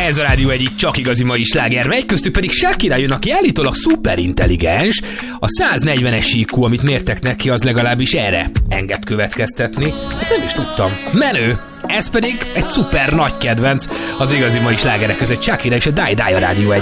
Ez a rádió egyik csak igazi mai sláger megy, köztük pedig Shakira jön, aki állítólag szuperintelligens. A 140-es IQ, amit mértek neki, az legalábbis erre enged következtetni. Ezt nem is tudtam. Menő! Ez pedig egy szuper nagy kedvenc az igazi mai slágerek között. Shakira és a Die Die a rádió egy.